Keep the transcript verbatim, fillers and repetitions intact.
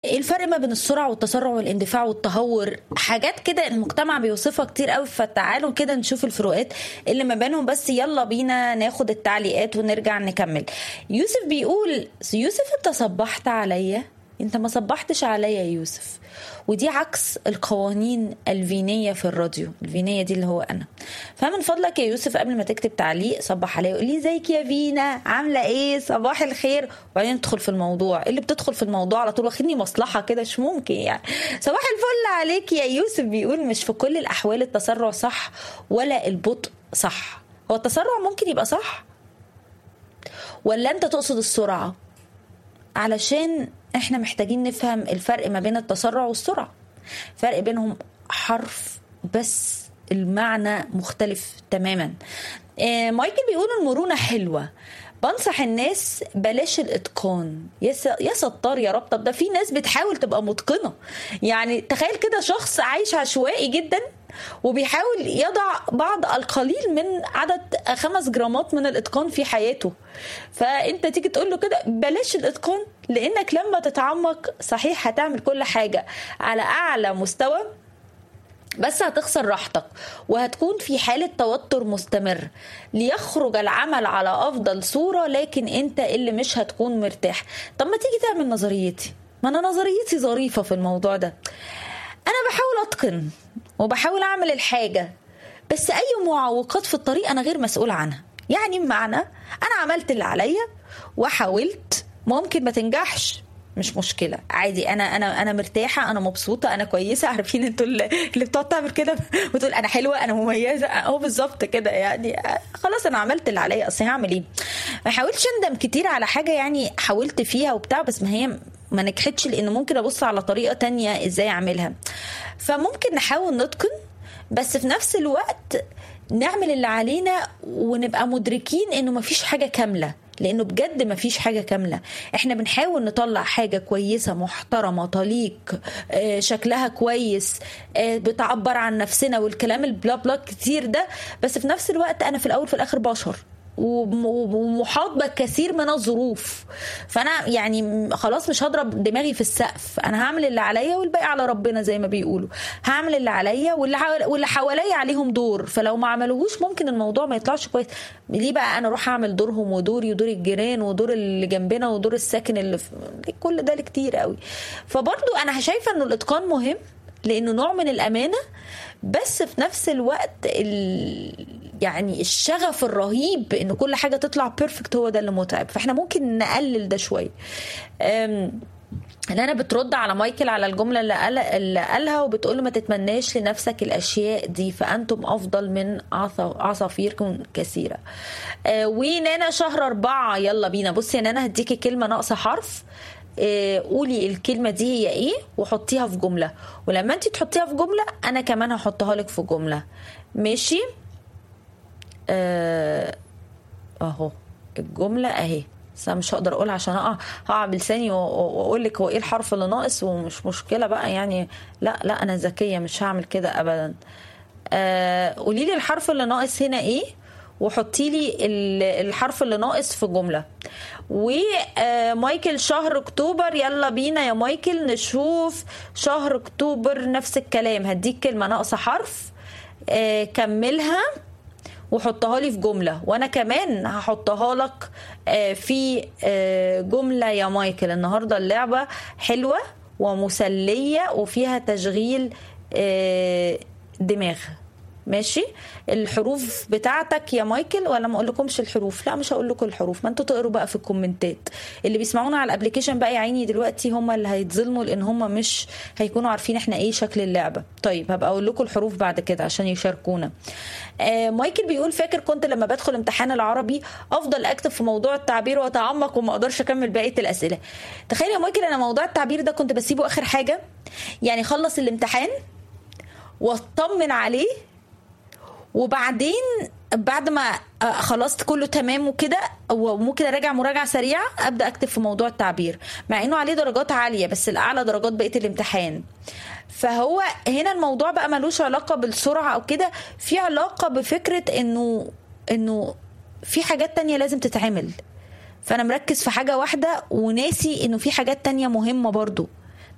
الفرق ما بين السرعه والتسرع والاندفاع والتهور، حاجات كده المجتمع بيوصفها كتير قوي. فتعالوا كده نشوف الفروقات اللي ما بينهم. بس يلا بينا ناخد التعليقات ونرجع نكمل. يوسف بيقول يوسف انت صبحت عليا، انت ما صبحتش عليا يا يوسف. ودي عكس القوانين الفينية في الراديو. الفينية دي اللي هو أنا. فمن فضلك يا يوسف قبل ما تكتب تعليق صبح عليا وقولي ازيك يا فينا، عاملة ايه، صباح الخير، وبعدين ندخل في الموضوع. اللي بتدخل في الموضوع على طول واخدني مصلحة كده مش ممكن يعني. صباح الفل عليك يا يوسف. بيقول مش في كل الأحوال التسرع صح ولا البطء صح. هو التسرع ممكن يبقى صح ولا انت تقصد السرعة؟ علشان احنا محتاجين نفهم الفرق ما بين التسرع والسرعة. فرق بينهم حرف بس المعنى مختلف تماما. آه مايكل بيقول المرونة حلوة، بنصح الناس بلاش الاتقان. يا ستار يا رب. طب ده في ناس بتحاول تبقى متقنة. يعني تخيل كده شخص عايش عشوائي جدا وبيحاول يضع بعض القليل من عدد خمس جرامات من الاتقان في حياته. فانت تيجي تقول له كده بلاش الاتقان، لانك لما تتعمق صحيح هتعمل كل حاجة على اعلى مستوى، بس هتخسر راحتك وهتكون في حالة توتر مستمر ليخرج العمل على أفضل صورة، لكن أنت اللي مش هتكون مرتاح. طب ما تيجي تعمل نظريتي، ما أنا نظريتي ظريفة في الموضوع ده. أنا بحاول أتقن وبحاول أعمل الحاجة، بس أي معوقات في الطريق أنا غير مسؤول عنها. يعني بمعنى أنا عملت اللي عليا وحاولت، ممكن ما تنجحش، مش مشكله، عادي. انا انا انا مرتاحه، انا مبسوطه، انا كويسه. عارفين انتوا اللي بتقعد تعمل كده وتقول انا حلوه، انا مميزه، اهو بالظبط كده. يعني خلاص انا عملت اللي عليا، اصل هعمل ايه؟ ما حاولتش اندم كتير على حاجه يعني حاولت فيها وبتاع، بس ما هي ما نجحتش، لان ممكن ابص على طريقه تانية ازاي اعملها. فممكن نحاول نتقن، بس في نفس الوقت نعمل اللي علينا ونبقى مدركين انه مفيش حاجه كامله، لانه بجد مفيش حاجه كامله. احنا بنحاول نطلع حاجه كويسه محترمه طليق، شكلها كويس، بتعبر عن نفسنا والكلام البلا بلا كتير ده، بس في نفس الوقت انا في الاول في الاخر بشر ومحاط بكثير من الظروف. فانا يعني خلاص مش هضرب دماغي في السقف، انا هعمل اللي عليا والباقي على ربنا زي ما بيقولوا. هعمل اللي عليا واللي حواليا عليهم دور، فلو ما عملوهوش ممكن الموضوع ما يطلعش كويس. ليه بقى انا اروح اعمل دورهم ودوري ودور الجيران ودور اللي جنبنا ودور الساكن اللي في كل ده كتير قوي. فبرضو انا شايفه انه الاتقان مهم لانه نوع من الامانه، بس في نفس الوقت ال... يعني الشغف الرهيب ان كل حاجه تطلع بيرفكت هو ده اللي متعب. فاحنا ممكن نقلل ده شويه. أم... اللي انا بترد على مايكل على الجمله اللي, قال... اللي قالها وبتقول له ما تتمناش لنفسك الاشياء دي فانتم افضل من عص... عصافيركم كثيره. أه... ونانا شهر أربعة يلا بينا. بصي يا نانا هديكي كلمه ناقصه حرف، قولي الكلمة دي هي ايه وحطيها في جملة، ولما انت تحطيها في جملة انا كمان هحطها لك في جملة. ماشي؟ اه اهو الجملة اهي، بس انا مش هقدر اقولها عشان اقع هقع بلساني واقول لك هو ايه الحرف اللي ناقص، ومش مشكلة بقى يعني. لا لا انا ذكية مش هعمل كده ابدا. آه قولي لي الحرف اللي ناقص هنا ايه وحطي لي الحرف اللي ناقص في جملة. ومايكل شهر اكتوبر يلا بينا يا مايكل نشوف شهر اكتوبر نفس الكلام. هديك كلمة ناقصة حرف، كملها وحطها لي في جملة، وانا كمان هحطها لك في جملة يا مايكل. النهاردة اللعبة حلوة ومسلية وفيها تشغيل دماغ. ماشي؟ الحروف بتاعتك يا مايكل ولا ما اقول لكمش الحروف؟ لا مش هقول لكم الحروف، ما انتوا تقروا بقى في الكومنتات. اللي بيسمعونا على الابليكيشن بقى يا عيني دلوقتي هم اللي هيتظلموا، لان هم مش هيكونوا عارفين احنا ايه شكل اللعبه. طيب هبقى اقول لكم الحروف بعد كده عشان يشاركونا. آه مايكل بيقول فاكر كنت لما بدخل امتحان العربي افضل اكتب في موضوع التعبير واتعمق وما اقدرش اكمل بقيه الاسئله. تخيل يا مايكل انا موضوع التعبير ده كنت بسيبه اخر حاجه، يعني خلص الامتحان واطمن عليه، وبعدين بعد ما خلصت كله تمام وكده وممكن اراجع مراجعه سريعه ابدا اكتب في موضوع التعبير، مع انه عليه درجات عاليه بس الاعلى درجات بقيه الامتحان. فهو هنا الموضوع بقى ملوش علاقه بالسرعه او كده، في علاقه بفكره انه انه في حاجات تانية لازم تتعمل، فانا مركز في حاجه واحده وناسي انه في حاجات تانية مهمه برضو.